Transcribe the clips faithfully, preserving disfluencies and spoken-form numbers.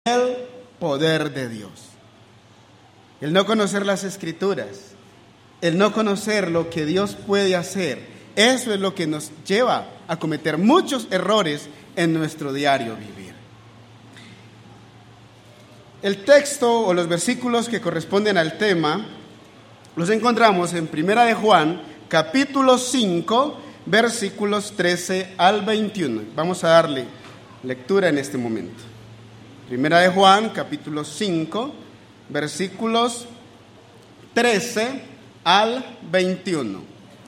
el poder de Dios. El no conocer las Escrituras, el no conocer lo que Dios puede hacer, eso es lo que nos lleva a cometer muchos errores en nuestro diario vivir. El texto o los versículos que corresponden al tema los encontramos en Primera de Juan, capítulo cinco, versículos trece al veintiuno. Vamos a darle lectura en este momento. Primera de Juan, capítulo cinco, versículos trece al veintiuno.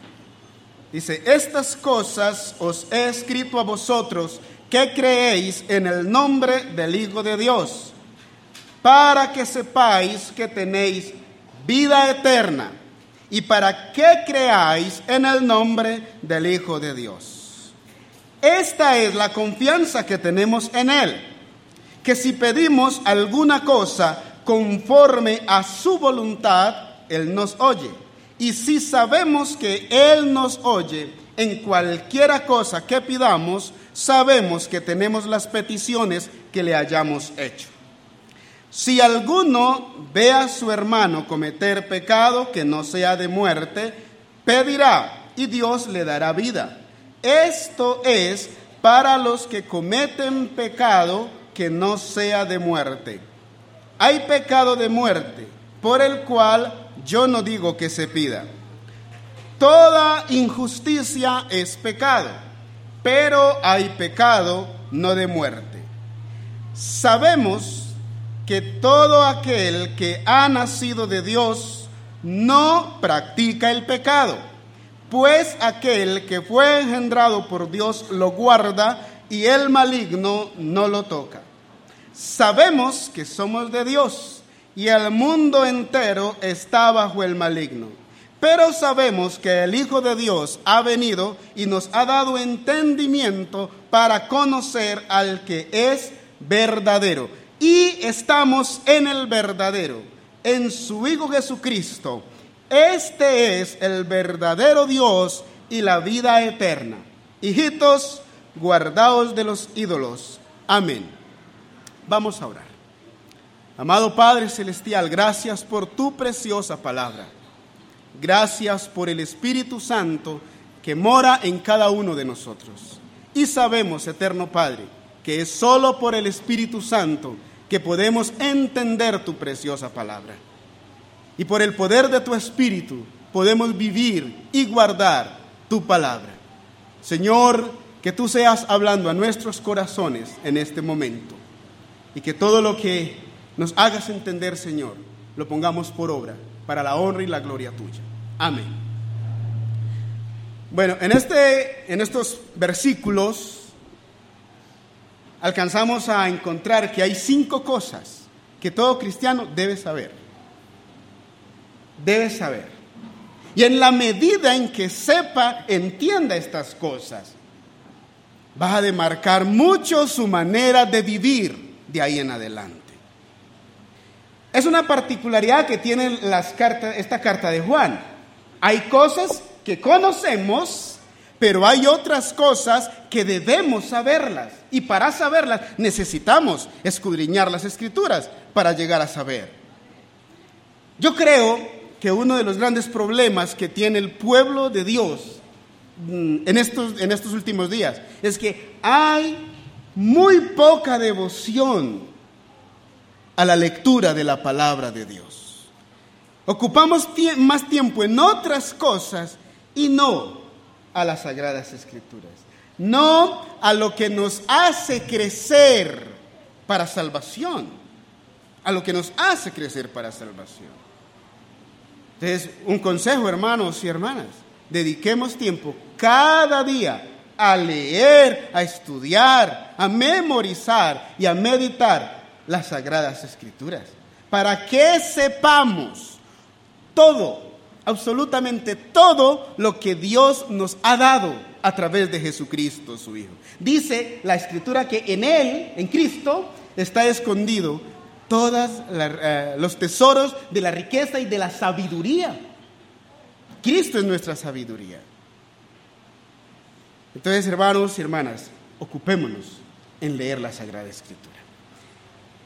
Dice: estas cosas os he escrito a vosotros que creéis en el nombre del Hijo de Dios, para que sepáis que tenéis vida eterna, y para que creáis en el nombre del Hijo de Dios. Esta es la confianza que tenemos en Él, que si pedimos alguna cosa conforme a su voluntad, Él nos oye. Y si sabemos que Él nos oye en cualquiera cosa que pidamos, sabemos que tenemos las peticiones que le hayamos hecho. Si alguno ve a su hermano cometer pecado que no sea de muerte, pedirá y Dios le dará vida. Esto es para los que cometen pecado que no sea de muerte. Hay pecado de muerte, por el cual yo no digo que se pida. Toda injusticia es pecado, pero hay pecado no de muerte. Sabemos que todo aquel que ha nacido de Dios no practica el pecado, pues aquel que fue engendrado por Dios lo guarda y el maligno no lo toca. Sabemos que somos de Dios y el mundo entero está bajo el maligno, pero sabemos que el Hijo de Dios ha venido y nos ha dado entendimiento para conocer al que es verdadero. Y estamos en el verdadero, en su Hijo Jesucristo. Este es el verdadero Dios y la vida eterna. Hijitos, guardaos de los ídolos. Amén. Vamos a orar. Amado Padre Celestial, gracias por tu preciosa palabra. Gracias por el Espíritu Santo que mora en cada uno de nosotros. Y sabemos, eterno Padre, que es solo por el Espíritu Santo que podemos entender tu preciosa palabra. Y por el poder de tu Espíritu podemos vivir y guardar tu palabra. Señor, que tú seas hablando a nuestros corazones en este momento. Y que todo lo que nos hagas entender, Señor, lo pongamos por obra para la honra y la gloria tuya. Amén. Bueno, en, este, en estos versículos alcanzamos a encontrar que hay cinco cosas que todo cristiano debe saber. Debe saber. Y en la medida en que sepa, entienda estas cosas, va a demarcar mucho su manera de vivir de ahí en adelante. Es una particularidad que tiene las cartas, esta carta de Juan. Hay cosas que conocemos, pero hay otras cosas que debemos saberlas. Y para saberlas necesitamos escudriñar las Escrituras para llegar a saber. Yo creo que uno de los grandes problemas que tiene el pueblo de Dios en estos, en estos últimos días es que hay muy poca devoción a la lectura de la palabra de Dios. Ocupamos tie- más tiempo en otras cosas y no a las Sagradas Escrituras, no a lo que nos hace crecer para salvación, a lo que nos hace crecer para salvación. Entonces, un consejo, hermanos y hermanas: dediquemos tiempo cada día a leer, a estudiar, a memorizar y a meditar las Sagradas Escrituras, para que sepamos todo, absolutamente todo lo que Dios nos ha dado a través de Jesucristo, su Hijo. Dice la Escritura que en Él, en Cristo, está escondido todos uh, los tesoros de la riqueza y de la sabiduría. Cristo es nuestra sabiduría. Entonces, hermanos y hermanas, ocupémonos en leer la Sagrada Escritura.